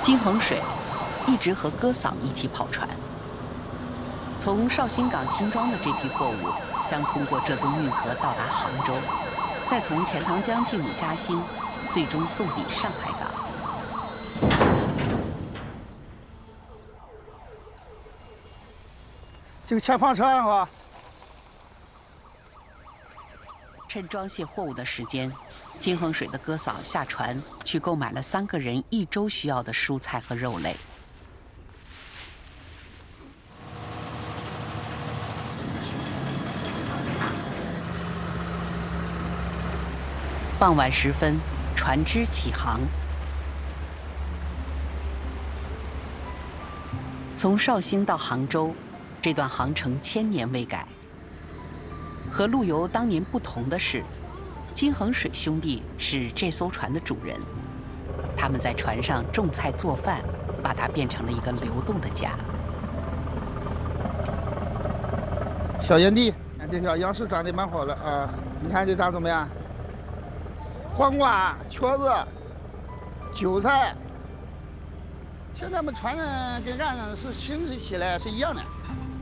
金衡水一直和哥嫂一起跑船。从绍兴港新装的这批货物将通过浙东运河到达杭州，再从钱塘江进入嘉兴，最终送抵上海港。 这个前方车岸哈。 趁装卸货物的时间，金衡水的哥嫂下船去购买了3个人1周需要的蔬菜和肉类。傍晚时分，船只起航。从绍兴到杭州，这段航程1000年未改。 和陆游当年不同的是，金衡水兄弟是这艘船的主人，他们在船上种菜做饭，把它变成了一个流动的家。 小烟蒂，这条杨柿长得蛮好的啊！你看这长怎么样？黄瓜、瘸子、韭菜。现在我们船上跟岸上是形式起来是一样的。